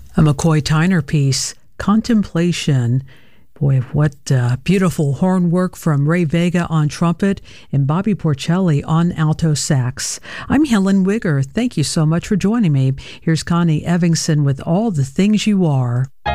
A McCoy Tyner piece, Contemplation. Boy, what beautiful horn work from Ray Vega on trumpet and Bobby Porcelli on alto sax. I'm Helen Wigger. Thank you so much for joining me. Here's Connie Evingson with All the Things You Are.